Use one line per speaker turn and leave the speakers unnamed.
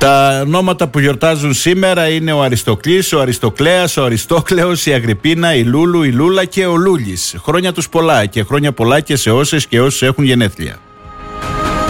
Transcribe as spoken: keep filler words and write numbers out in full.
Τα ονόματα που γιορτάζουν σήμερα είναι ο Αριστοκλής, ο Αριστοκλέας, ο Αριστόκλεος, η Αγριπίνα, η Λούλου, η Λούλα και ο Λούλης. Χρόνια τους πολλά και χρόνια πολλά και σε όσες και όσους έχουν γενέθλια.